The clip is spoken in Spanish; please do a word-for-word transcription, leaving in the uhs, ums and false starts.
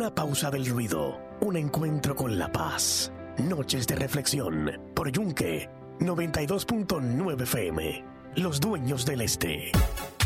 Una pausa del ruido, un encuentro con la paz. Noches de reflexión por Yunque noventa y dos punto nueve F M. Los dueños del este.